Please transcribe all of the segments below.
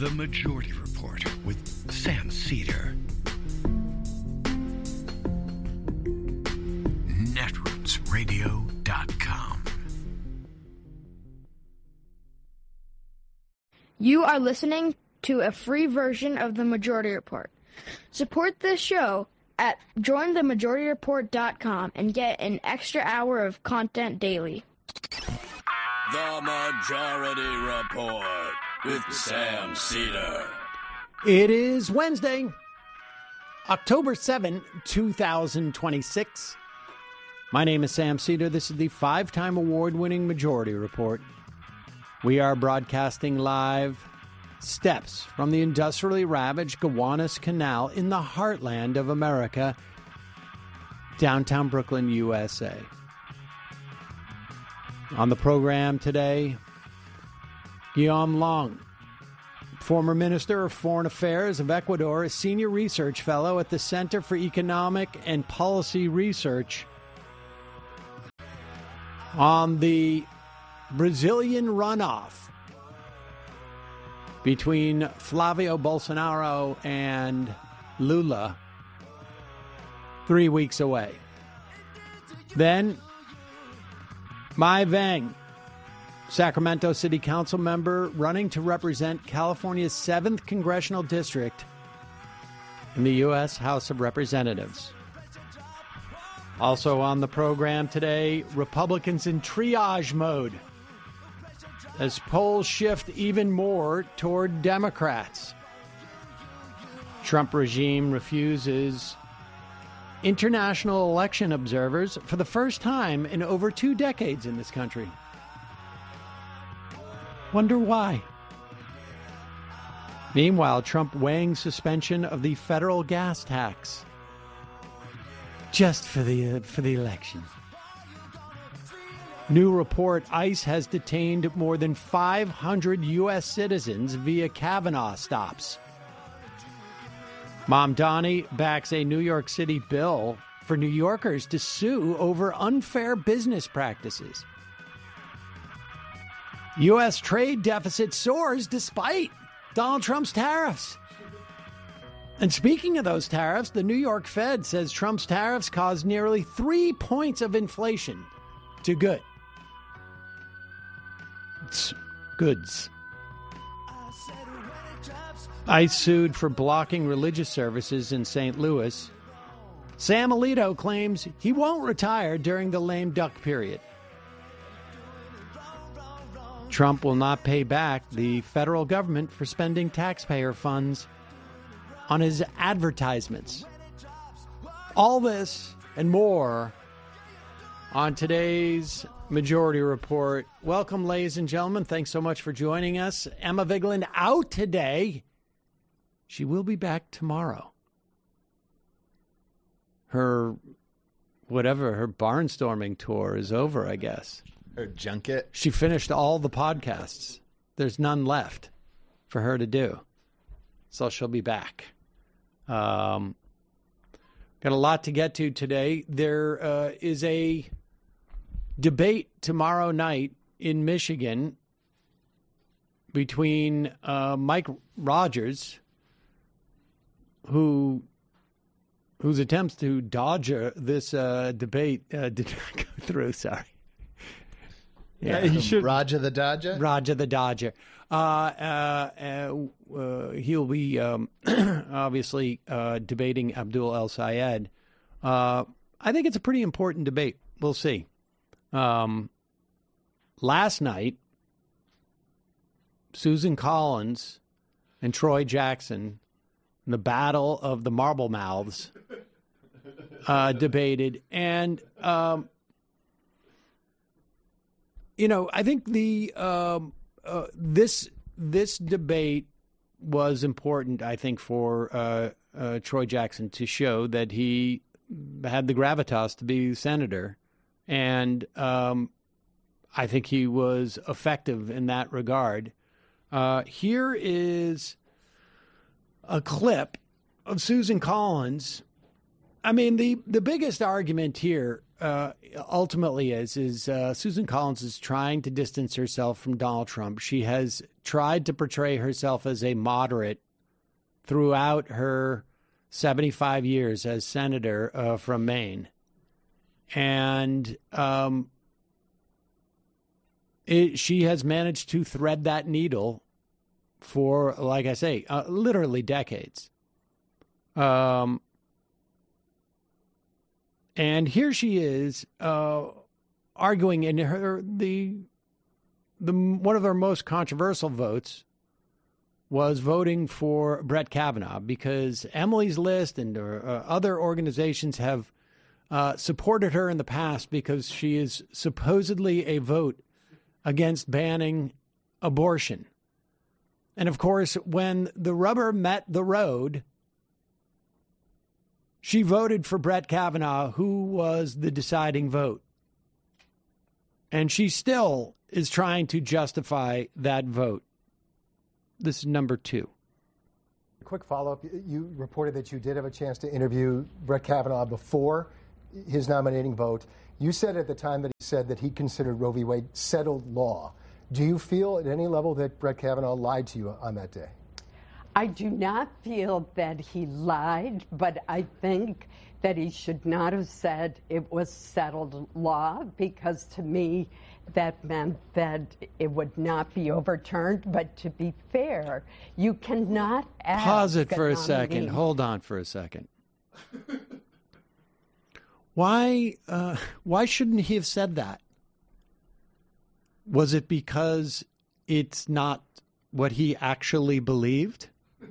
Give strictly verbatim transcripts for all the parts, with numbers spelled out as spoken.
The Majority Report with Sam Seder. netroots radio dot com. You are listening to a free version of The Majority Report. Support this show at join the majority report dot com and get an extra hour of content daily. The Majority Report with Sam Seder. It is Wednesday, October seventh, twenty twenty-six. My name is Sam Seder. This is the five-time award-winning Majority Report. We are broadcasting live steps from the industrially ravaged Gowanus Canal in the heartland of America, downtown Brooklyn, U S A. On the program today, Guillaume Long, former Minister of Foreign Affairs of Ecuador, a senior research fellow at the Center for Economic and Policy Research. On the Brazilian runoff between Flavio Bolsonaro and Lula, three weeks away. Then, Mai Vang, Sacramento City Council member running to represent California's seventh Congressional District in the U S House of Representatives. Also on the program today, Republicans in triage mode as polls shift even more toward Democrats. Trump regime refuses international election observers for the first time in over two decades in this country. Wonder why? Meanwhile, Trump weighing suspension of the federal gas tax just for the uh, for the election. New report, ICE has detained more than five hundred U S citizens via Kavanaugh stops. Mamdani backs a New York City bill for New Yorkers to sue over unfair business practices. U S trade deficit soars despite Donald Trump's tariffs. And speaking of those tariffs, the New York Fed says Trump's tariffs caused nearly three points of inflation to good. It's goods. ICE sued for blocking religious services in Saint Louis. Sam Alito claims he won't retire during the lame duck period. Trump will not pay back the federal government for spending taxpayer funds on his advertisements. All this and more on today's Majority Report. Welcome, ladies and gentlemen. Thanks so much for joining us. Emma Vigeland out today. She will be back tomorrow. Her, whatever, her barnstorming tour is over, I guess. Her junket. She finished all the podcasts. There's none left for her to do. So she'll be back. Um, got a lot to get to today. There uh, is a debate tomorrow night in Michigan between uh, Mike Rogers, who whose attempts to dodge uh, this uh, debate uh, did not go through. Sorry. Yeah, he should. Raja the Dodger? Raja the Dodger. Uh, uh, uh, uh, he'll be um, obviously uh, debating Abdul El-Sayed. Uh, I think it's a pretty important debate. We'll see. Um, last night, Susan Collins and Troy Jackson, in the battle of the marble mouths, uh, debated. And, um, you know, I think the um, uh, this this debate was important, I think, for uh, uh, Troy Jackson to show that he had the gravitas to be senator. And um, I think he was effective in that regard. Uh, here is a clip of Susan Collins. I mean, the, the biggest argument here uh, ultimately is, is uh, Susan Collins is trying to distance herself from Donald Trump. She has tried to portray herself as a moderate throughout her seventy-five years as senator uh, from Maine. And um, it, she has managed to thread that needle for, like I say, uh, literally decades. Um, and here she is uh, arguing in her the the one of her most controversial votes was voting for Brett Kavanaugh, because Emily's List and uh, other organizations have uh, supported her in the past because she is supposedly a vote against banning abortion. And of course, when the rubber met the road, she voted for Brett Kavanaugh, who was the deciding vote. And she still is trying to justify that vote. This is number two. Quick follow-up. You reported that you did have a chance to interview Brett Kavanaugh before his nominating vote. You said at the time that he said that he considered Roe v. Wade settled law. Do you feel at any level that Brett Kavanaugh lied to you on that day? I do not feel that he lied, but I think that he should not have said it was settled law, because to me that meant that it would not be overturned. But to be fair, you cannot ask Pause it for a a second. nominee. Hold on for a second. Why, uh, why shouldn't he have said that? Was it because it's not what he actually believed?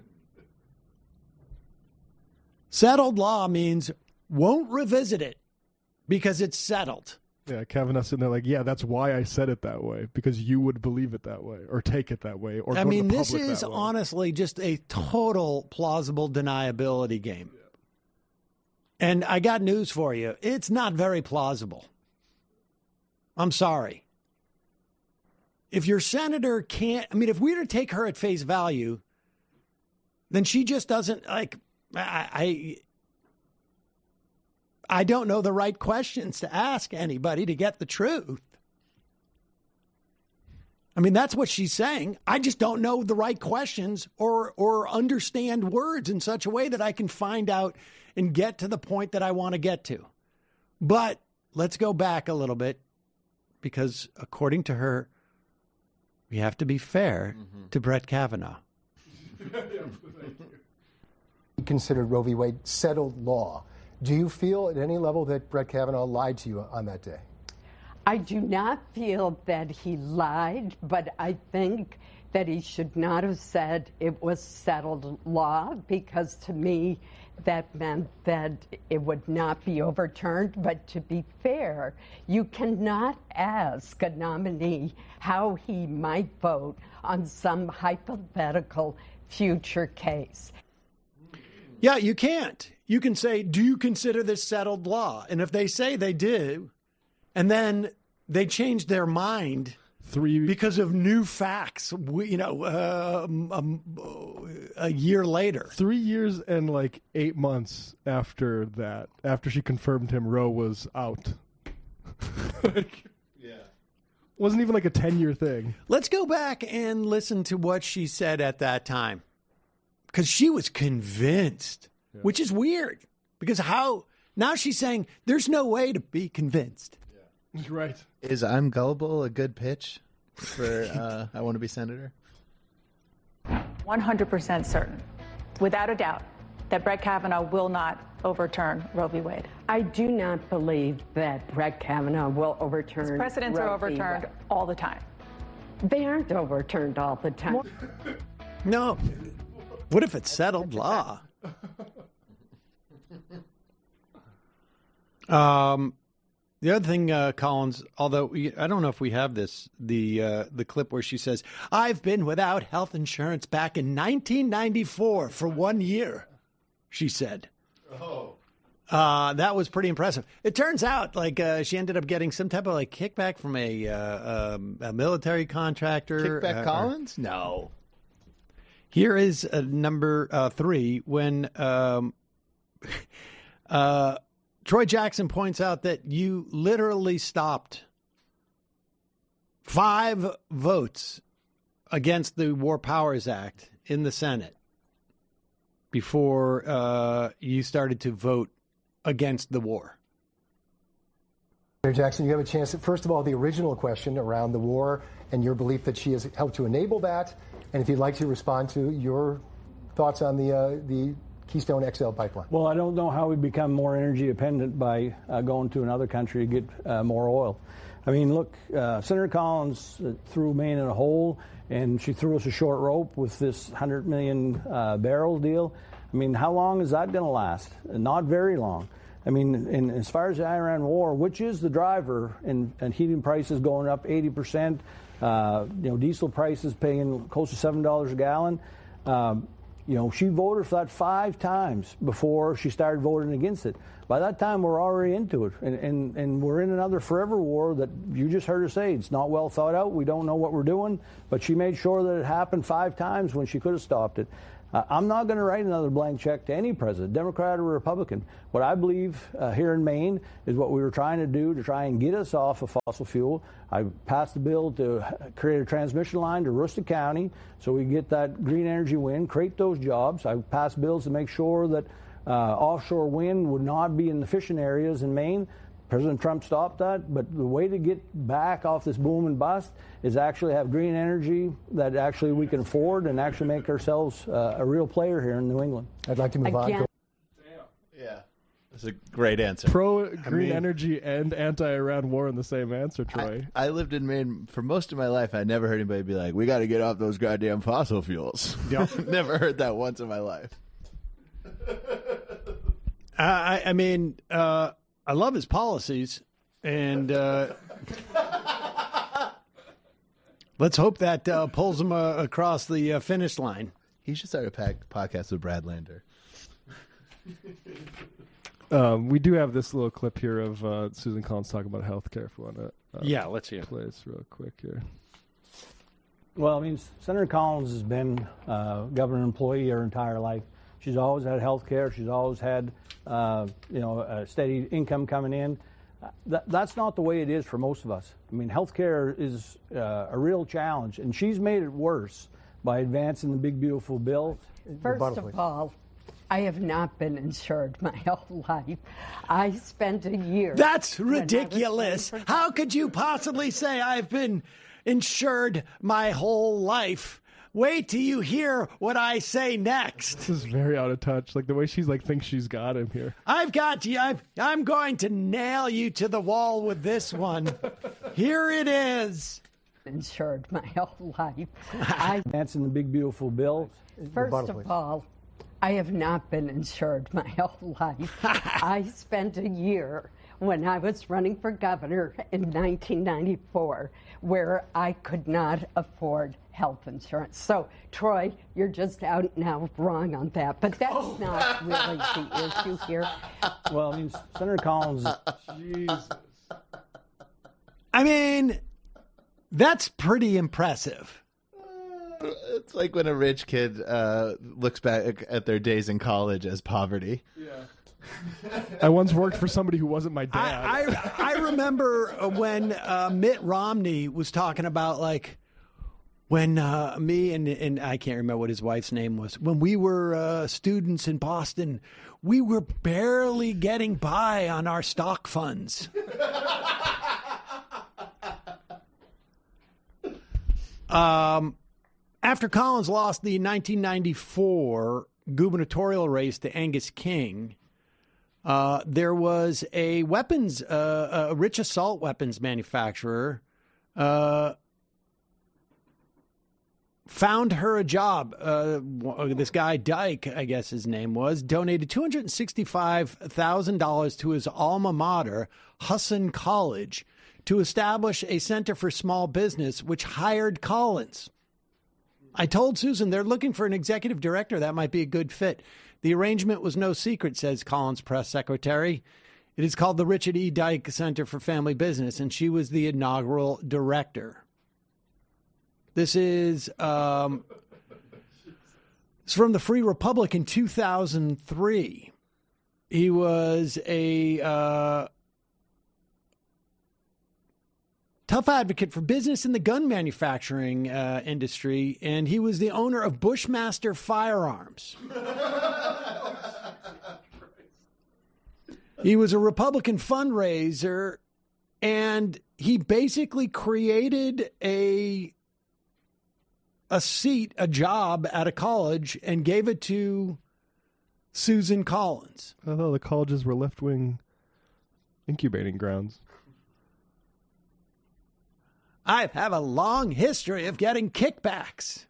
Settled law means won't revisit it because it's settled. Yeah, Kavanaugh sitting there like, yeah, that's why I said it that way, because you would believe it that way or take it that way. Or I go mean, to the this public is that way. honestly just a total plausible deniability game. And I got news for you. It's not very plausible. I'm sorry. If your senator can't, I mean, if we were to take her at face value, then she just doesn't, like, I, I, I don't know the right questions to ask anybody to get the truth. I mean, that's what she's saying. I just don't know the right questions or or understand words in such a way that I can find out and get to the point that I want to get to. But let's go back a little bit, because according to her, we have to be fair mm-hmm. to Brett Kavanaugh. He considered Roe v. Wade settled law. Do you feel at any level that Brett Kavanaugh lied to you on that day? I do not feel that he lied, but I think that he should not have said it was settled law, because to me that meant that it would not be overturned. But to be fair, you cannot ask a nominee how he might vote on some hypothetical future case. Yeah, you can't. You can say, do you consider this settled law? And if they say they do, and then they change their mind Three because of new facts, you know, uh, um, a year later. Three years and like eight months after that, after she confirmed him, Roe was out. like, yeah. Wasn't even like a ten-year thing. Let's go back and listen to what she said at that time, because she was convinced, yeah. which is weird, because how now she's saying there's no way to be convinced. Yeah. Right. Is I'm gullible a good pitch for uh, I want to be senator? one hundred percent certain, without a doubt, that Brett Kavanaugh will not overturn Roe v. Wade. I do not believe that Brett Kavanaugh will overturn His precedents Roe are overturned all the time. They aren't overturned all the time. No. What if it's settled law? Um, the other thing, uh, Collins, although we, I don't know if we have this, the uh, the clip where she says, I've been without health insurance back in nineteen ninety-four for one year, she said. Oh. Uh, that was pretty impressive. It turns out, like, uh, she ended up getting some type of, like, kickback from a, uh, um, a military contractor. Kickback uh, Collins? Or, no. Here is uh, number uh, three, when um, uh, Troy Jackson points out that you literally stopped five votes against the War Powers Act in the Senate before uh, you started to vote against the war. Mayor Jackson, you have a chance. First of all, the original question around the war and your belief that she has helped to enable that, and if you'd like to respond to your thoughts on the uh, the Keystone X L pipeline. Well, I don't know how we become more energy dependent by uh, going to another country to get uh, more oil. I mean, look, uh, Senator Collins uh, threw Maine in a hole, and she threw us a short rope with this one hundred million uh, barrel deal. I mean, how long is that going to last? Not very long. I mean, in, as far as the Iran war, which is the driver, and, and heating prices going up eighty percent, uh, you know, diesel prices paying close to seven dollars a gallon. Um, you know, she voted for that five times before she started voting against it. By that time, we're already into it, and, and, and we're in another forever war that you just heard her say. It's not well thought out. We don't know what we're doing, but she made sure that it happened five times when she could have stopped it. Uh, I'm not going to write another blank check to any president, Democrat or Republican. What I believe uh, here in Maine is what we were trying to do to try and get us off of fossil fuel. I passed the bill to create a transmission line to Aroostook County so we get that green energy wind, create those jobs. I passed bills to make sure that uh, offshore wind would not be in the fishing areas in Maine. President Trump stopped that, but the way to get back off this boom and bust is actually have green energy that actually we can afford and actually make ourselves uh, a real player here in New England. I'd like to move Again. on. Yeah, that's a great answer. Pro green I mean, energy and anti-Iran war in the same answer, Troy. I, I lived in Maine for most of my life. I never heard anybody be like, "We got to get off those goddamn fossil fuels." Yep. Never heard that once in my life. I, I mean, uh, I love his policies, and uh, let's hope that uh, pulls him uh, across the uh, finish line. He should start a pack- podcast with Brad Lander. Um, we do have this little clip here of uh, Susan Collins talking about healthcare. If we want to, uh, Yeah, let's hear it. play this real quick here. Well, I mean, Senator Collins has been a uh, government employee her entire life. She's always had health care. She's always had, uh, you know, a steady income coming in. Uh, that, that's not the way it is for most of us. I mean, health care is uh, a real challenge, and she's made it worse by advancing the big, beautiful bill. First of all, I have not been insured my whole life. I spent a year. That's when I was ridiculous. running for- How could you possibly say I've been insured my whole life? Wait till you hear what I say next. This is very out of touch. Like the way she's like thinks she's got him here. I've got you. I've, I'm going to nail you to the wall with this one. Here it is. Insured my whole life. I, Advancing the big, beautiful bill. first Rebuttal, of please. all, I have not been insured my whole life. I spent a year when I was running for governor in nineteen ninety-four where I could not afford health insurance. So, Troy, you're just out now wrong on that. But that's not really the issue here. Well, I mean, Senator Collins, Jesus. I mean, that's pretty impressive. It's like when a rich kid uh, looks back at their days in college as poverty. I once worked for somebody who wasn't my dad. I, I, I remember when uh, Mitt Romney was talking about, like, when uh, me and, and I can't remember what his wife's name was, when we were uh, students in Boston, we were barely getting by on our stock funds. um, after Collins lost the nineteen ninety-four gubernatorial race to Angus King, Uh, there was a weapons, uh, a rich assault weapons manufacturer, uh, found her a job. Uh, this guy, Dyke, I guess his name was, donated two hundred sixty-five thousand dollars to his alma mater, Husson College, to establish a center for small business, which hired Collins. I told Susan they're looking for an executive director. That might be a good fit. The arrangement was no secret, says Collins' press secretary. It is called the Richard E. Dyke Center for Family Business, and she was the inaugural director. This is um, it's from the Free Republic in two thousand three. He was a uh, tough advocate for business in the gun manufacturing uh, industry, and he was the owner of Bushmaster Firearms. He was a Republican fundraiser, and he basically created a a seat, a job at a college, and gave it to Susan Collins. I thought the colleges were left-wing incubating grounds. I have a long history of getting kickbacks.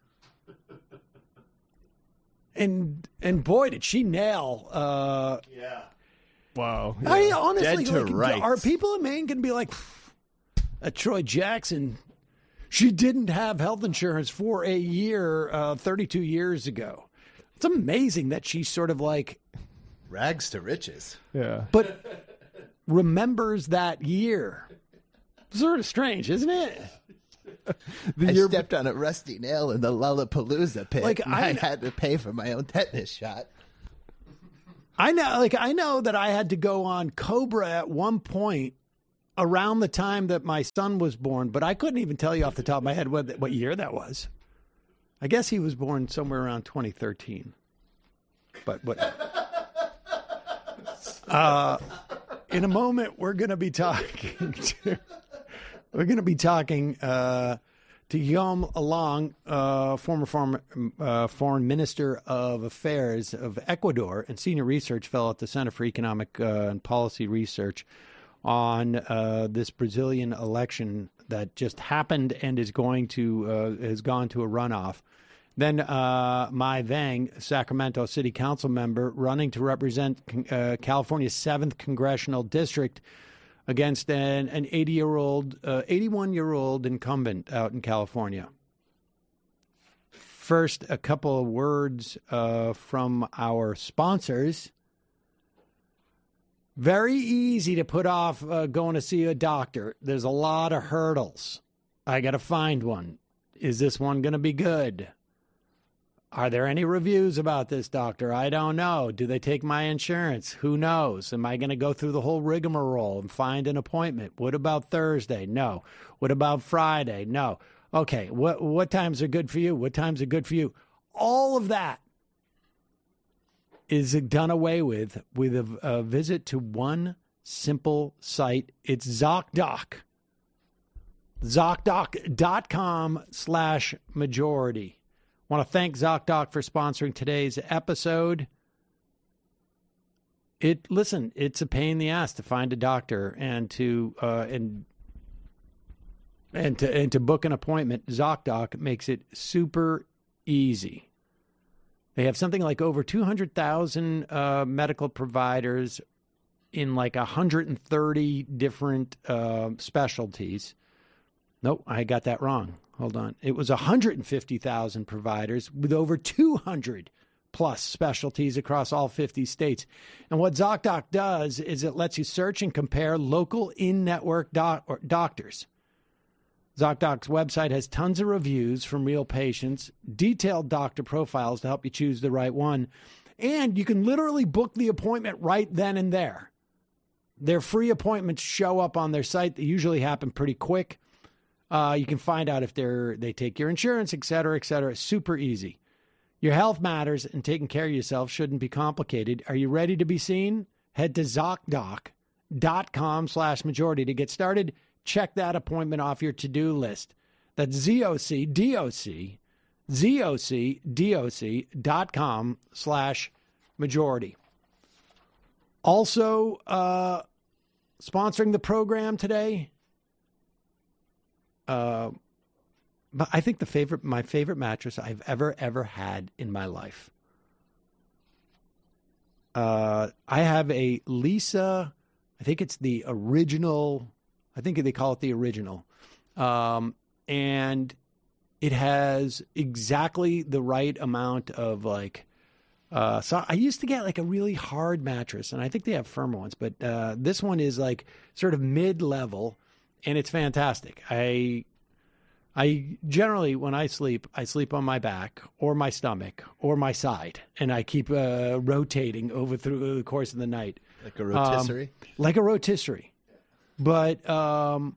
And and boy, did she nail. Uh, yeah. Wow. Yeah. I honestly, Dead to like, rights. Are people in Maine going to be like, uh, Troy Jackson, she didn't have health insurance for a year uh, thirty-two years ago. It's amazing that she's sort of like rags to riches. Yeah. But remembers that year. Sort of strange, isn't it? The I year stepped on a rusty nail in the Lollapalooza pit. Like and I, I had to pay for my own tetanus shot. I know, like I know that I had to go on Cobra at one point around the time that my son was born, but I couldn't even tell you off the top of my head what what year that was. I guess he was born somewhere around twenty thirteen. But what? Uh, in a moment, we're going to be talking to we're going to be talking uh, to Guillaume Along, uh, former foreign, uh, foreign minister of affairs of Ecuador and senior research fellow at the Center for Economic uh, and Policy Research, on uh, this Brazilian election that just happened and is going to uh, has gone to a runoff. Then uh, Mai Vang, Sacramento City Council member, running to represent uh, California's seventh congressional district against an an eighty-year-old, uh, eighty-one-year-old incumbent out in California. First, a couple of words uh, from our sponsors. Very easy to put off uh, going to see a doctor. There's a lot of hurdles. I got to find one. Is this one going to be good? Are there any reviews about this doctor? I don't know. Do they take my insurance? Who knows? Am I going to go through the whole rigmarole and find an appointment? What about Thursday? No. What about Friday? No. Okay, what what times are good for you? What times are good for you? All of that is done away with with a, a visit to one simple site. It's ZocDoc. ZocDoc.com slash majority. I want to thank ZocDoc for sponsoring today's episode. It listen, it's a pain in the ass to find a doctor and to uh, and and to and to book an appointment. ZocDoc makes it super easy. They have something like over two hundred thousand uh, medical providers in like one hundred thirty different uh, specialties. Nope, I got that wrong. Hold on. It was one hundred fifty thousand providers with over two hundred plus specialties across all fifty states. And what ZocDoc does is it lets you search and compare local in-network doc- or doctors. ZocDoc's website has tons of reviews from real patients, detailed doctor profiles to help you choose the right one, and you can literally book the appointment right then and there. Their free appointments show up on their site. They usually happen pretty quick. Uh, you can find out if they're they take your insurance, et cetera, et cetera. Super easy. Your health matters, and taking care of yourself shouldn't be complicated. Are you ready to be seen? Head to ZocDoc.com slash majority to get started. Check that appointment off your to-do list. That's Z-O-C-D-O-C, Z-O-C-D-O-C dot com slash majority. Also, uh, sponsoring the program today, uh, but I think the favorite, my favorite mattress I've ever, ever had in my life. Uh, I have a Lisa, I think it's the original, I think they call it the original. Um, and it has exactly the right amount of like, uh, so I used to get like a really hard mattress, and I think they have firmer ones, but uh, this one is like sort of mid-level, and it's fantastic. I I generally, when I sleep, I sleep on my back or my stomach or my side, and I keep uh, rotating over through the course of the night. Like a rotisserie? Um, like a rotisserie. But um,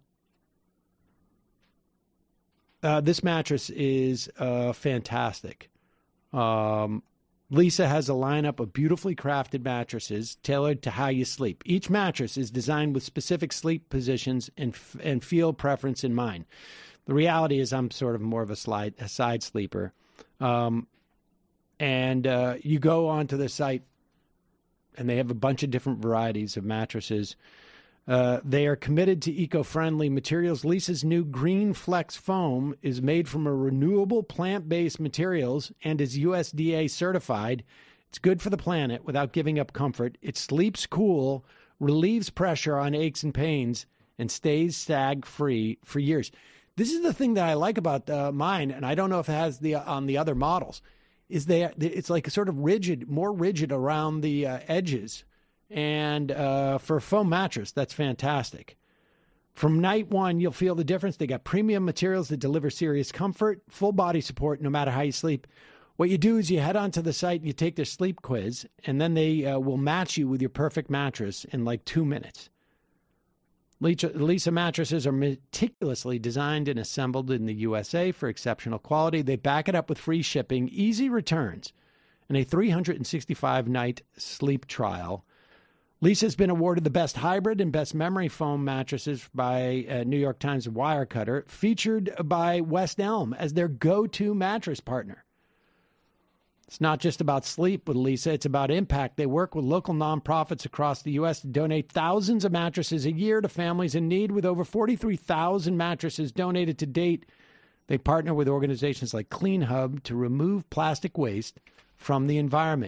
uh, this mattress is uh, fantastic. Um, Leesa has a lineup of beautifully crafted mattresses tailored to how you sleep. Each mattress is designed with specific sleep positions and, and feel preference in mind. The reality is I'm sort of more of a, slide, a side sleeper. Um, and uh, you go onto the site, and they have a bunch of different varieties of mattresses. Uh, they are committed to eco-friendly materials. Leesa's new Green Flex foam is made from a renewable plant-based materials and is U S D A certified. It's good for the planet without giving up comfort. It sleeps cool, relieves pressure on aches and pains, and stays sag-free for years. This is the thing that I like about uh, mine, and I don't know if it has the on the other models, is they it's like sort of rigid, more rigid around the uh, edges. And uh, for a foam mattress, that's fantastic. From night one, you'll feel the difference. They got premium materials that deliver serious comfort, full body support, no matter how you sleep. What you do is you head onto the site and you take their sleep quiz, and then they uh, will match you with your perfect mattress in like two minutes. Leesa mattresses are meticulously designed and assembled in the U S A for exceptional quality. They back it up with free shipping, easy returns, and a three hundred sixty-five night sleep trial. Leesa's been awarded the best hybrid and best memory foam mattresses by uh, New York Times Wirecutter, featured by West Elm as their go-to mattress partner. It's not just about sleep with Leesa, it's about impact. They work with local nonprofits across the U S to donate thousands of mattresses a year to families in need. With over forty-three thousand mattresses donated to date, they partner with organizations like Clean Hub to remove plastic waste from the environment.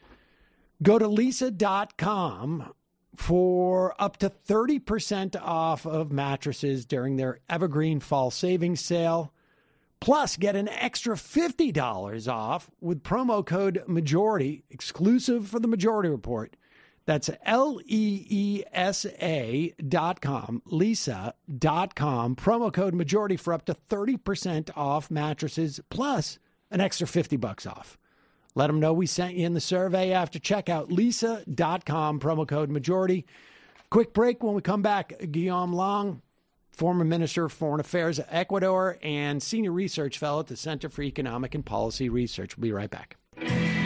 Go to Leesa dot com for up to thirty percent off of mattresses during their Evergreen Fall Savings Sale. Plus, get an extra fifty dollars off with promo code MAJORITY, exclusive for the Majority Report. That's L E E S A dot com, Leesa dot com, promo code MAJORITY for up to thirty percent off mattresses, plus an extra fifty bucks off. Let them know we sent you in the survey after checkout. Leesa dot com, promo code MAJORITY. Quick break. When we come back, Guillaume Long, former Minister of Foreign Affairs of Ecuador and Senior Research Fellow at the Center for Economic and Policy Research. We'll be right back.